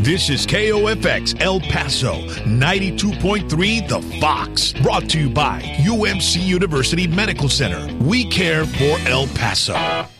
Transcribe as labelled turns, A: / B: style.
A: This is KOFX El Paso, 92.3 The Fox. Brought to you by UMC University Medical Center. We care for El Paso.